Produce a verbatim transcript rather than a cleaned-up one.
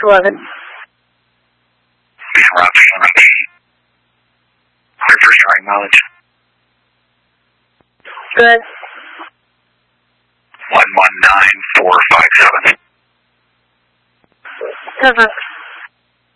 eleven. Route Route. Clear for starting mileage. Good. One one nine four five seven. Cover.